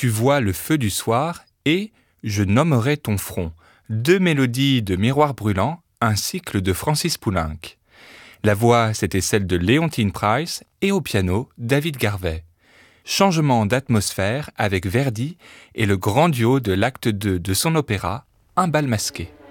Tu vois le feu du soir et Je nommerai ton front. 2 mélodies de Miroir brûlant, un cycle de Francis Poulenc. La voix, c'était celle de Leontine Price et au piano, David Garvey. Changement d'atmosphère avec Verdi et le grand duo de l'acte 2 de son opéra, Un bal masqué.